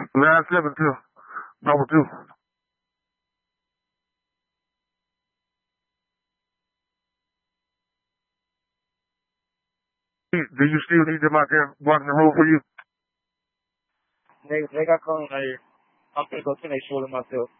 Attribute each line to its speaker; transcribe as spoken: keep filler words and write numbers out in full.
Speaker 1: nine seven two. Number two. Do you still need them out there blocking the road for you?
Speaker 2: They they got cones out here. I'm gonna go to they shoulder myself.